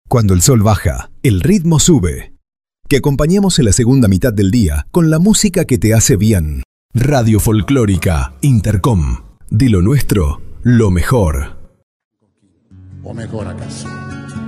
Cuando el sol baja, el ritmo sube. Que acompañemos en la segunda mitad del día con la música que te hace bien. Radio Folclórica Intercom. De lo nuestro, lo mejor. ¿O mejor acaso?